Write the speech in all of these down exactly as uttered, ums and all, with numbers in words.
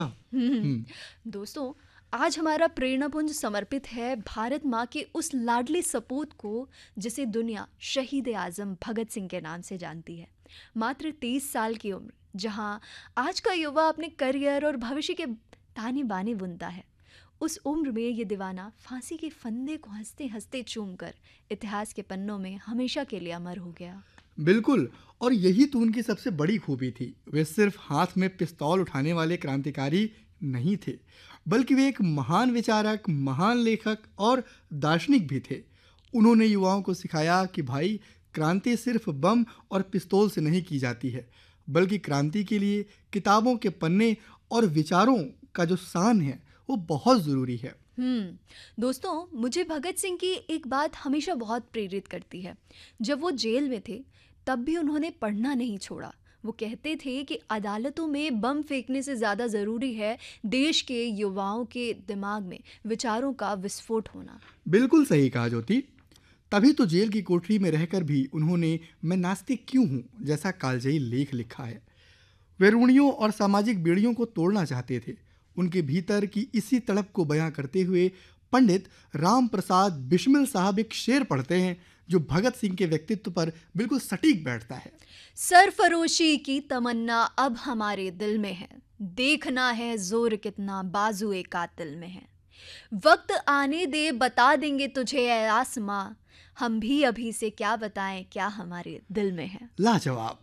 हम्म, हम्म। दोस्तों, आज हमारा प्रेरणापुंज समर्पित है भारत माँ के उस लाडले सपूत को जिसे दुनिया शहीद आजम भगत सिंह के नाम से जानती है। मात्र तेईस साल की उम्र, जहाँ आज का युवा अपने करियर और भविष्य के ताने बाने बुनता है, उस उम्र में ये दीवाना फांसी के फंदे को हंसते हंसते चूम कर इतिहास के पन्नों में हमेशा के लिए अमर हो गया। बिल्कुल। और यही तो उनकी सबसे बड़ी खूबी थी। वे सिर्फ हाथ में पिस्तौल उठाने वाले क्रांतिकारी नहीं थे, बल्कि वे एक महान विचारक, महान लेखक और दार्शनिक भी थे। उन्होंने युवाओं को सिखाया कि भाई, क्रांति सिर्फ बम और पिस्तौल से नहीं की जाती है, बल्कि क्रांति के लिए किताबों के पन्ने और विचारों का जो शान है वो बहुत ज़रूरी है। हम्म दोस्तों, मुझे भगत सिंह की एक बात हमेशा बहुत प्रेरित करती है। जब वो जेल में थे, तब भी उन्होंने पढ़ना नहीं छोड़ा। वो कहते थे कि अदालतों में बम फेंकने से ज़्यादा ज़रूरी है देश के युवाओं के दिमाग में विचारों का विस्फोट होना। बिल्कुल सही कहा ज्योति। तभी तो जेल की कोठरी में रहकर भी उन्होंने मैं नास्तिक क्यों हूँ जैसा कालजयी लेख लिखा है। वे रूढ़ियों और सामाजिक बेड़ियों को तोड़ना चाहते थे। उनके भीतर की इसी तड़प को बयां करते हुए पंडित राम प्रसाद बिस्मिल साहब एक शेर पढ़ते हैं जो भगत सिंह के व्यक्तित्व पर बिल्कुल सटीक बैठता है। सरफरोशी की तमन्ना अब हमारे दिल में है, देखना है जोर कितना बाजुए कातिल में है। वक्त आने दे, बता देंगे तुझे ए आसमां, हम भी अभी से क्या बताएं क्या हमारे दिल में है। लाजवाब।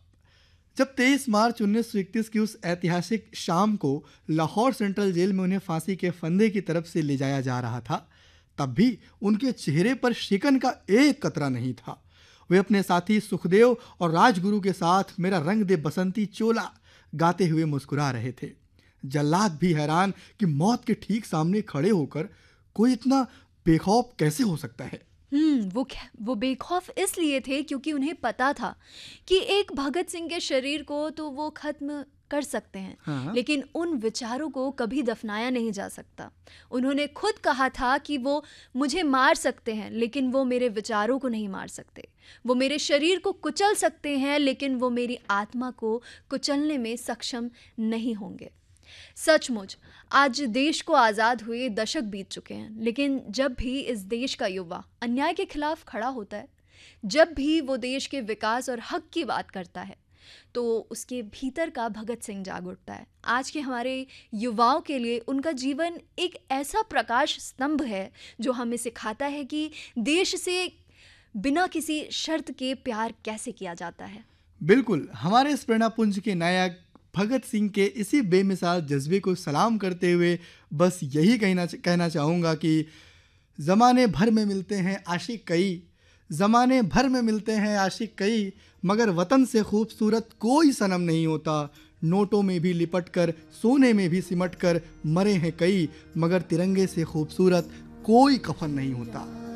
जब तेईस मार्च उन्नीस सौ इकतीस की उस ऐतिहासिक शाम को लाहौर सेंट्रल जेल में उन्हें फांसी के फंदे की तरफ से ले जाया जा रहा था, तब भी उनके चेहरे पर शिकन का एक कतरा नहीं था। वे अपने साथी सुखदेव और राजगुरु के साथ मेरा रंग दे बसंती चोला गाते हुए मुस्कुरा रहे थे। जल्लाद भी हैरान कि मौत के ठीक सामने खड़े होकर कोई इतना बेखौफ कैसे हो सकता है। हम्म वो ख- वो बेखौफ इसलिए थे क्योंकि उन्हें पता था कि एक भगत सिंह के शरीर को तो वो खत्म कर सकते हैं, हाँ। लेकिन उन विचारों को कभी दफनाया नहीं जा सकता। उन्होंने खुद कहा था कि वो मुझे मार सकते हैं, लेकिन वो मेरे विचारों को नहीं मार सकते। वो मेरे शरीर को कुचल सकते हैं, लेकिन वो मेरी आत्मा को कुचलने में सक्षम नहीं होंगे। सचमुच, आज देश को आज़ाद हुए दशक बीत चुके हैं, लेकिन जब भी इस देश का युवा अन्याय के खिलाफ खड़ा होता है, जब भी वो देश के विकास और हक की बात करता है, तो उसके भीतर का भगत सिंह जाग उठता है। आज के हमारे युवाओं के लिए उनका जीवन एक ऐसा प्रकाश स्तंभ है जो हमें सिखाता है कि देश से बिना किसी शर्त के प्यार कैसे किया जाता है। बिल्कुल। हमारे इस प्रेरणापुंज के नायक भगत सिंह के इसी बेमिसाल जज्बे को सलाम करते हुए बस यही कहना कहना चाहूँगा कि ज़माने भर में मिलते हैं आशिक कई, ज़माने भर में मिलते हैं आशिक कई, मगर वतन से खूबसूरत कोई सनम नहीं होता। नोटों में भी लिपट कर, सोने में भी सिमट कर मरे हैं कई, मगर तिरंगे से खूबसूरत कोई कफन नहीं होता।